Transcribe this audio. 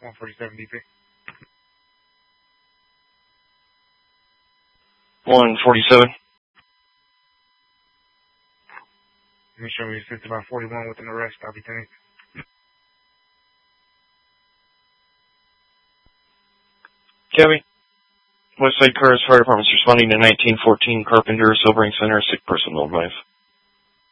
147 DP. 147. Let me show you 6541 with an arrest, Lieutenant. Kevin, Westside Cars Fire Department's responding to 1914 Carpenter Sobering Center, sick person, old wife.